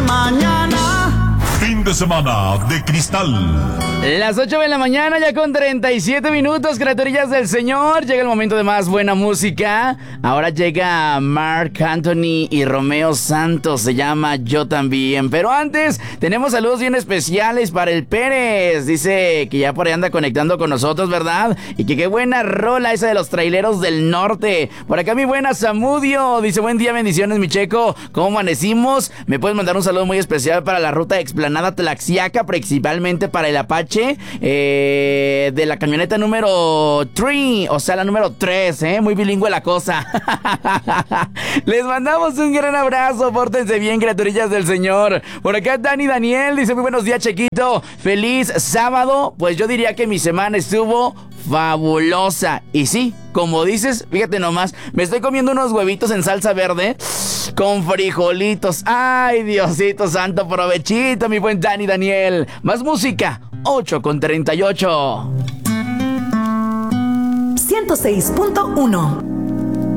mañana. Fin de semana de cristal. Las 8 de la mañana, ya con 37 minutos, criaturillas del Señor. Llega el momento de más buena música. Ahora llega Marc Anthony y Romeo Santos. Se llama Yo También. Pero antes, tenemos saludos bien especiales para el Pérez. Dice que ya por ahí anda conectando con nosotros, ¿verdad? Y que qué buena rola esa de los traileros del norte. Por acá mi buena Zamudio. Dice, buen día, bendiciones, mi checo. ¿Cómo amanecimos? Me puedes mandar un saludo muy especial para la ruta Explanada Tlaxiaca, principalmente para el Apache. De la camioneta número 3, o sea, la número 3, muy bilingüe la cosa. Les mandamos un gran abrazo, pórtense bien, criaturillas del Señor. Por acá Dani Daniel dice, muy buenos días, Chequito, feliz sábado. Pues yo diría que mi semana estuvo fabulosa. Y sí, como dices, fíjate nomás, me estoy comiendo unos huevitos en salsa verde con frijolitos. Ay, Diosito santo, provechito, mi buen Dani Daniel. Más música, 8:38. 106.1